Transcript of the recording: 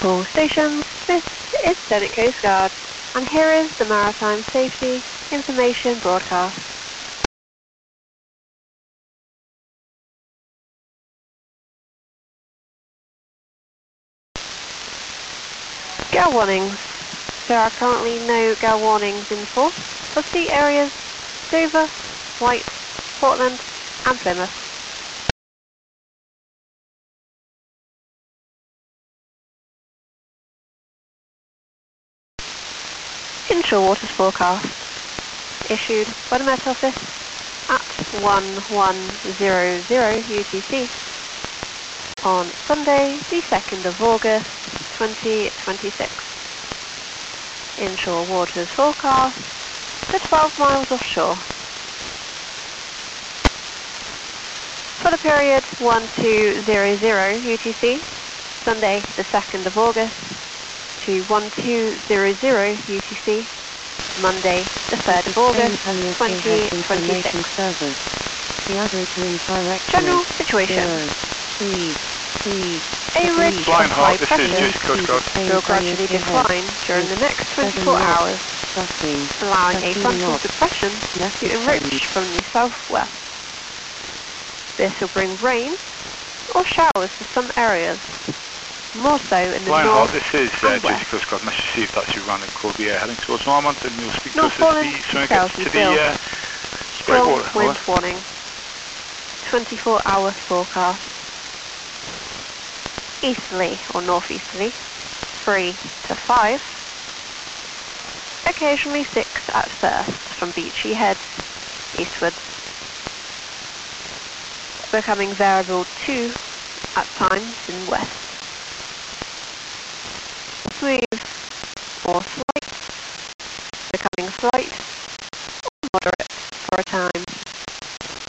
All stations, this is Senate Coast Guard, and here is the Maritime Safety Information Broadcast. Gale warnings. There are currently no gale warnings in force for sea areas Dover, White, Portland and Plymouth. Inshore waters forecast, issued by the Met Office at 1100 UTC on Sunday, the 2nd of August 2026. Inshore waters forecast for 12 miles offshore. For the period 1200 UTC, Sunday the 2nd of August to 1200 UTC, Monday the 3rd of August 2026. General situation. A ridge of high pressure will gradually decline during the next 24 hours, allowing a frontal depression to enrich from the southwest. This will bring rain or showers to some areas, more so in the north this is and Jersey west. Coast Guard message received. That's you running Corbiere heading towards Normand, and you'll speak to North us Foreland, as the South to the Strong breakwater. wind warning. 24-hour forecast. Easterly or northeasterly, 3 to 5. Occasionally 6 at first from Beachy Head eastwards. Becoming variable 2 at times in west. Smooth or slight, becoming slight